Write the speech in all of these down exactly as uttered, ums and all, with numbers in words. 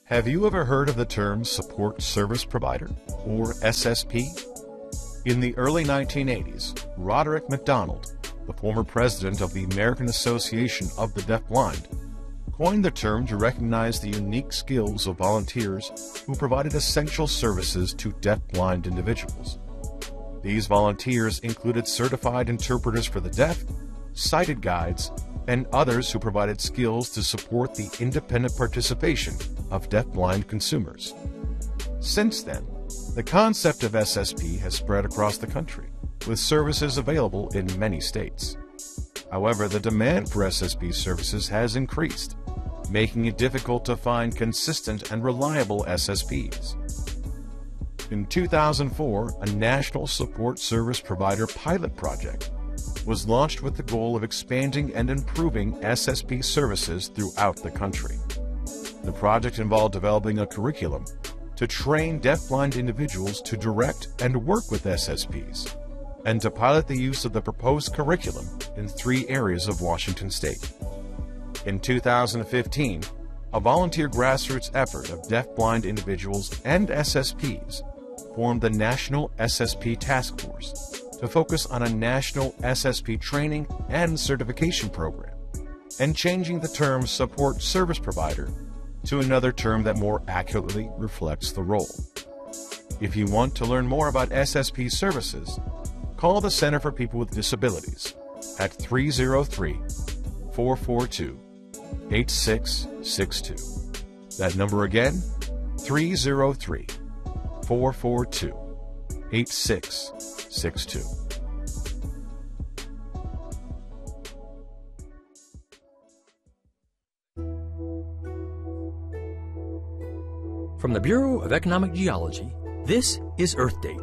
Have you ever heard of the term Support Service Provider, or S S P? In the early nineteen eighties, Roderick MacDonald, the former president of the American Association of the Deafblind, coined the term to recognize the unique skills of volunteers who provided essential services to deafblind individuals. These volunteers included certified interpreters for the deaf, sighted guides, and others who provided skills to support the independent participation of deafblind consumers. Since then, the concept of S S P has spread across the country, with services available in many states. However, the demand for S S P services has increased, making it difficult to find consistent and reliable S S Ps. In two thousand four, a National Support Service Provider pilot project was launched with the goal of expanding and improving S S P services throughout the country. The project involved developing a curriculum to train deafblind individuals to direct and work with S S Ps, and to pilot the use of the proposed curriculum in three areas of Washington state. In two thousand fifteen, a volunteer grassroots effort of deafblind individuals and S S Ps formed the National S S P Task Force to focus on a national S S P training and certification program, and changing the term Support Service Provider to another term that more accurately reflects the role. If you want to learn more about S S P services, call the Center for People with Disabilities at three oh three, four four two, eight six six two. That number again, three oh three, four four two, eight six six two. From the Bureau of Economic Geology, this is Earth Date.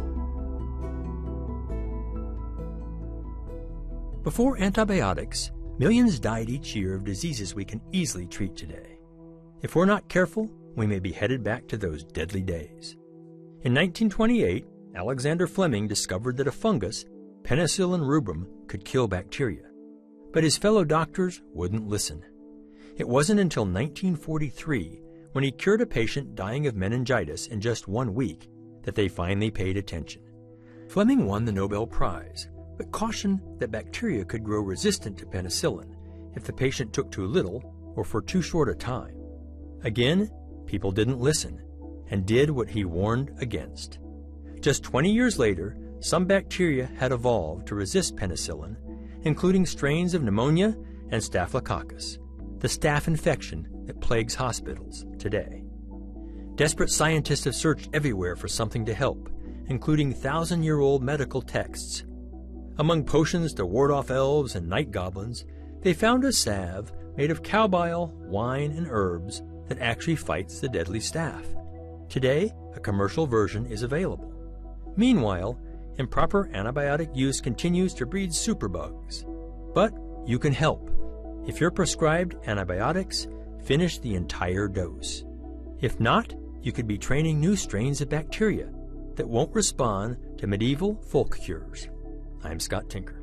Before antibiotics, millions died each year of diseases we can easily treat today. If we're not careful, we may be headed back to those deadly days. In nineteen twenty-eight, Alexander Fleming discovered that a fungus, Penicillium rubrum, could kill bacteria. But his fellow doctors wouldn't listen. It wasn't until nineteen forty-three, when he cured a patient dying of meningitis in just one week, that they finally paid attention. Fleming won the Nobel Prize, but cautioned that bacteria could grow resistant to penicillin if the patient took too little or for too short a time. Again, people didn't listen and did what he warned against. Just twenty years later, some bacteria had evolved to resist penicillin, including strains of pneumonia and staphylococcus, the staph infection that plagues hospitals today. Desperate scientists have searched everywhere for something to help, including thousand-year-old medical texts. Among potions to ward off elves and night goblins, they found a salve made of cow bile, wine, and herbs that actually fights the deadly staph. Today, a commercial version is available. Meanwhile, improper antibiotic use continues to breed superbugs. But you can help. If you're prescribed antibiotics, finish the entire dose. If not, you could be training new strains of bacteria that won't respond to medieval folk cures. I'm Scott Tinker.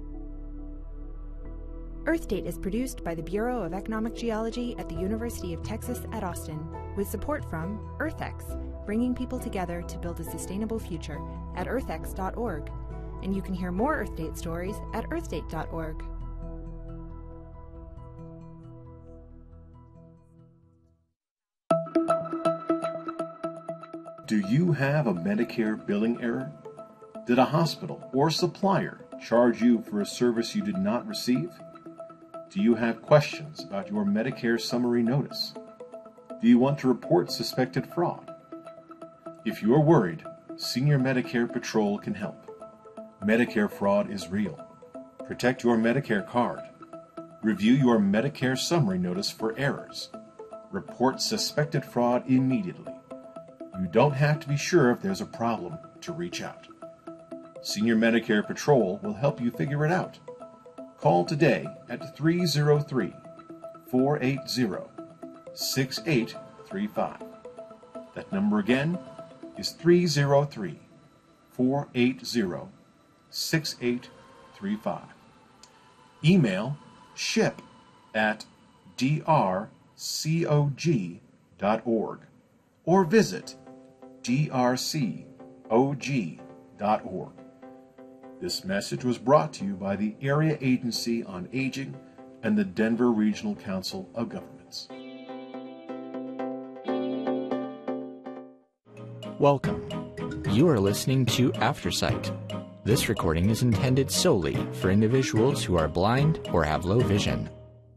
Earth Date is produced by the Bureau of Economic Geology at the University of Texas at Austin, with support from EarthX, bringing people together to build a sustainable future at earth x dot org. And you can hear more Earth Date stories at earth date dot org. Do you have a Medicare billing error? Did a hospital or supplier charge you for a service you did not receive? Do you have questions about your Medicare summary notice? Do you want to report suspected fraud? If you are worried, Senior Medicare Patrol can help. Medicare fraud is real. Protect your Medicare card. Review your Medicare summary notice for errors. Report suspected fraud immediately. You don't have to be sure if there's a problem to reach out. Senior Medicare Patrol will help you figure it out. Call today at three oh three, four eight zero, six eight three five. That number again is three oh three, four eight zero, six eight three five. Email ship at d r cog dot org or visit d r c o g dot org. This message was brought to you by the Area Agency on Aging and the Denver Regional Council of Governments. Welcome. You are listening to Aftersight. This recording is intended solely for individuals who are blind or have low vision.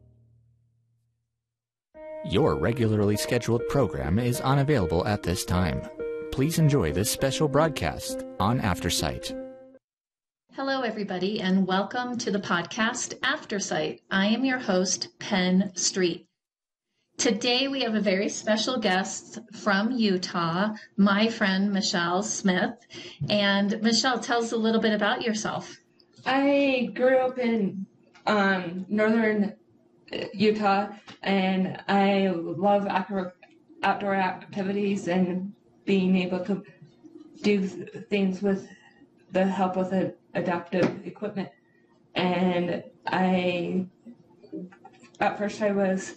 Your regularly scheduled program is unavailable at this time. Please enjoy this special broadcast on Aftersight. Hello, everybody, and welcome to the podcast Aftersight. I am your host, Penn Street. Today, we have a very special guest from Utah, my friend, Michelle Smith. And Michelle, tell us a little bit about yourself. I grew up in um, northern Utah, and I love outdoor activities and being able to do things with the help with adaptive equipment. And I, at first I was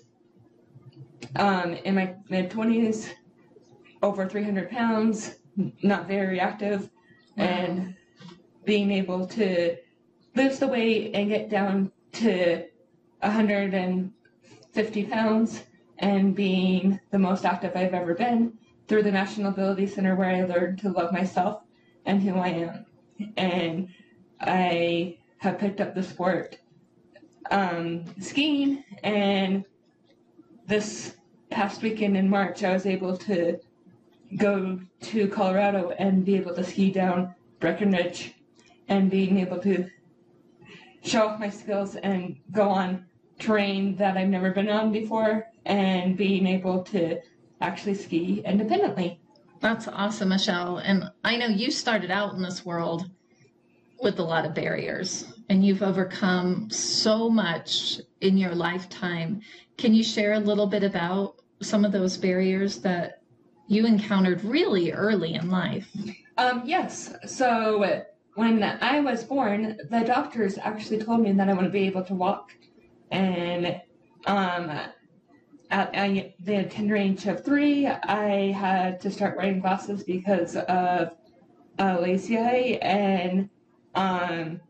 um, in my mid-twenties, over three hundred pounds, not very active, and being able to lose the weight and get down to one hundred fifty pounds and being the most active I've ever been through the National Ability Center, where I learned to love myself and who I am. And I have picked up the sport um, skiing, and this past weekend in March I was able to go to Colorado and be able to ski down Breckenridge and being able to show off my skills and go on terrain that I've never been on before and being able to actually ski independently. That's awesome, Michelle. And I know you started out in this world with a lot of barriers, and you've overcome so much in your lifetime. Can you share a little bit about some of those barriers that you encountered really early in life? Um, yes. So when I was born, the doctors actually told me that I wouldn't be able to walk. And um, at, at the tender age of three, I had to start wearing glasses because of uh, lazy eye, and um,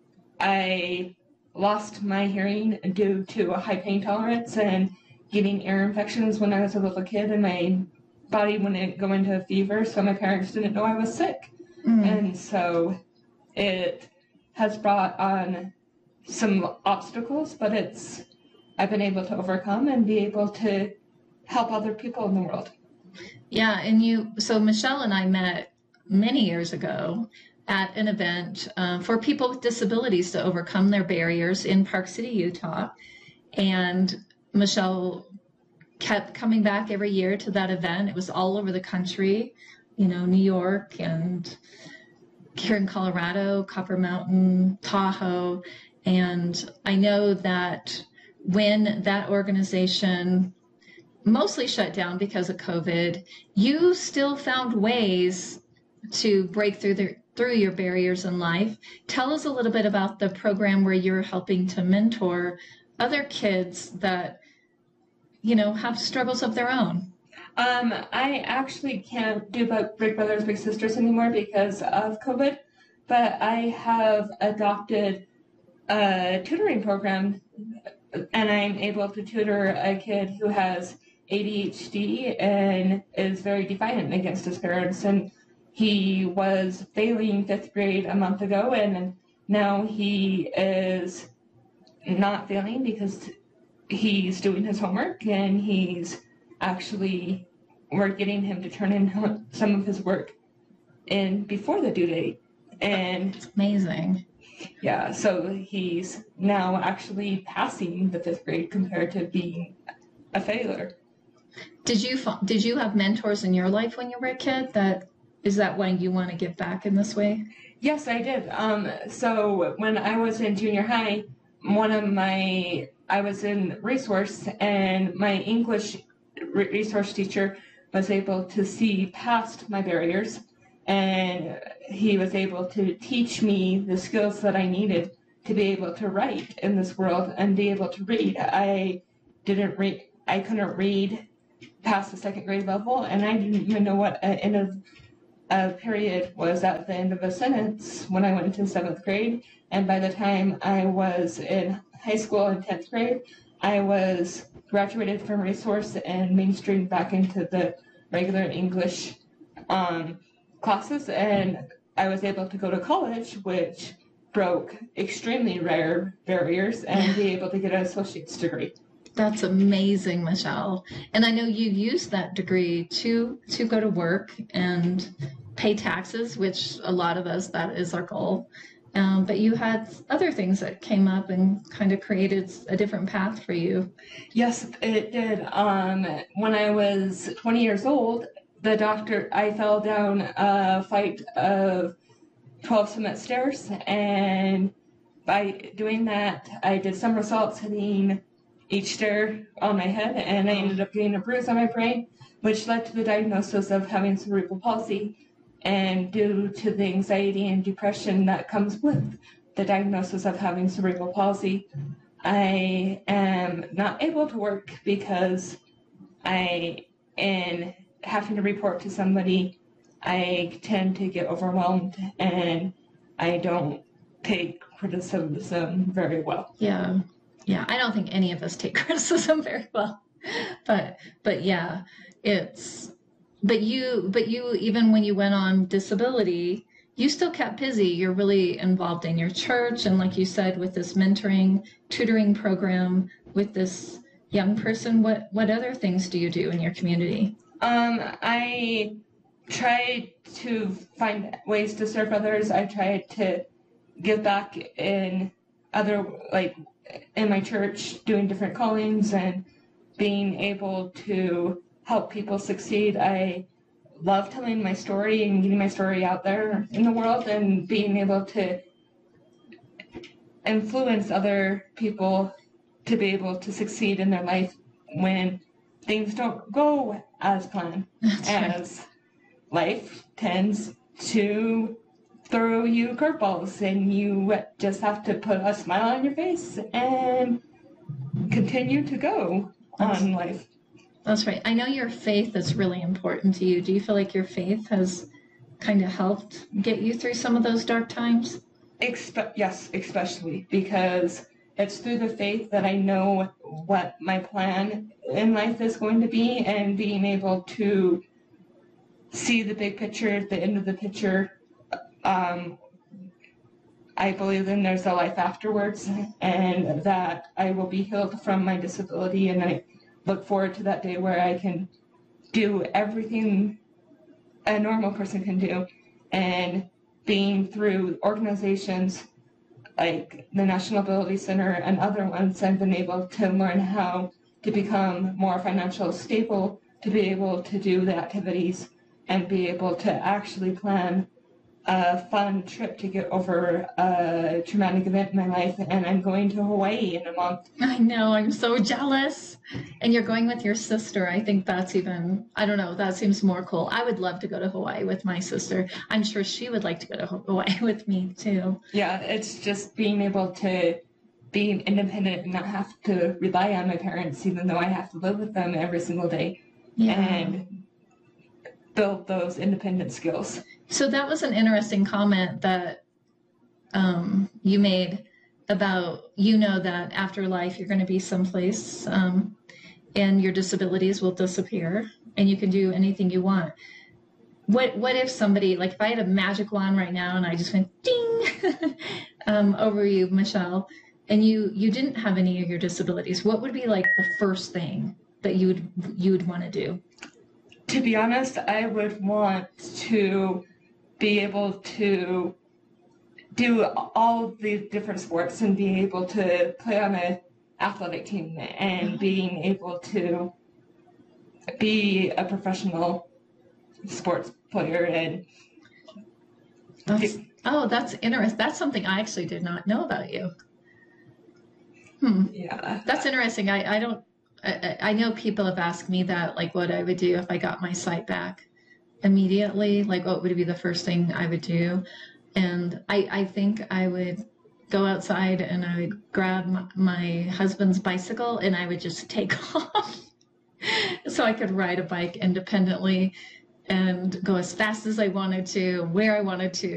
I lost my hearing due to a high pain tolerance and getting ear infections when I was a little kid, and my body wouldn't go into a fever, so my parents didn't know I was sick. Mm. And so it has brought on some obstacles, but it's I've been able to overcome and be able to help other people in the world. Yeah, and you, so Michelle and I met many years ago at an event uh, for people with disabilities to overcome their barriers in Park City, Utah. And Michelle kept coming back every year to that event. It was all over the country, you know, New York and here in Colorado, Copper Mountain, Tahoe. And I know that when that organization mostly shut down because of COVID, you still found ways to break through the, through your barriers in life. Tell us a little bit about the program where you're helping to mentor other kids that, you know, have struggles of their own. Um, I actually can't do Big Brothers Big Sisters anymore because of COVID, but I have adopted a tutoring program, and I'm able to tutor a kid who has A D H D and is very defiant against his parents. And he was failing fifth grade a month ago, and now he is not failing because he's doing his homework, and he's actually, we're getting him to turn in some of his work in before the due date. And it's amazing. Yeah, so he's now actually passing the fifth grade compared to being a failure. Did you did you have mentors in your life when you were a kid? That is that why you want to give back in this way? Yes, I did. Um, so when I was in junior high, one of my I was in resource, and my English re- resource teacher was able to see past my barriers, and he was able to teach me the skills that I needed to be able to write in this world and be able to read. I didn't read, I couldn't read past the second grade level, and I didn't even know what an end of a period was at the end of a sentence when I went into seventh grade. And by the time I was in high school in tenth grade, I was graduated from resource and mainstreamed back into the regular English um, classes, and I was able to go to college, which broke extremely rare barriers, and be able to get an associate's degree. That's amazing, Michelle. And I know you used that degree to to go to work and pay taxes, which a lot of us, that is our goal. Um, but you had other things that came up and kind of created a different path for you. Yes, it did. Um, when I was twenty years old, the doctor, I fell down a flight of twelve cement stairs, and by doing that, I did somersaults hitting each stair on my head, and I ended up getting a bruise on my brain, which led to the diagnosis of having cerebral palsy. And due to the anxiety and depression that comes with the diagnosis of having cerebral palsy, I am not able to work because I, in having to report to somebody, I tend to get overwhelmed, and I don't take criticism very well. Yeah. Yeah, I don't think any of us take criticism very well, but but yeah, it's but you but you even when you went on disability, you still kept busy. You're really involved in your church, and like you said, with this mentoring, tutoring program with this young person. What what other things do you do in your community? Um, I try to find ways to serve others. I try to give back in other like. in my church, doing different callings and being able to help people succeed. I love telling my story and getting my story out there in the world, and being able to influence other people to be able to succeed in their life when things don't go as planned. That's as right. Life tends to throw you curveballs, and you just have to put a smile on your face and continue to go That's, on life. That's right. I know your faith is really important to you. Do you feel like your faith has kind of helped get you through some of those dark times? Expe- yes, especially because it's through the faith that I know what my plan in life is going to be, and being able to see the big picture, the end of the picture. Um, I believe then there's a life afterwards, and that I will be healed from my disability, and I look forward to that day where I can do everything a normal person can do. And being through organizations like the National Ability Center and other ones, I've been able to learn how to become more financially stable, to be able to do the activities and be able to actually plan a fun trip to get over a traumatic event in my life. And I'm going to Hawaii in a month. I know, I'm so jealous. And you're going with your sister. I think that's even, I don't know, that seems more cool. I would love to go to Hawaii with my sister. I'm sure she would like to go to Hawaii with me too. Yeah, it's just being able to be independent and not have to rely on my parents, even though I have to live with them every single day. Yeah. And build those independent skills. So that was an interesting comment that um, you made about, you know, that after life you're going to be someplace um, and your disabilities will disappear and you can do anything you want. What what if somebody, like if I had a magic wand right now and I just went ding um, over you, Michelle, and you, you didn't have any of your disabilities, what would be like the first thing that you would you would want to do? To be honest, I would want to be able to do all the different sports and be able to play on an athletic team and being able to be a professional sports player. And that's, oh, that's interesting. That's something I actually did not know about you. Hmm. Yeah. That's interesting. I, I don't, I, I know people have asked me that, like what I would do if I got my sight back immediately, like what would be the first thing I would do. And I, I think I would go outside and I would grab my, my husband's bicycle and I would just take off. so I could ride a bike independently and go as fast as I wanted to, where I wanted to.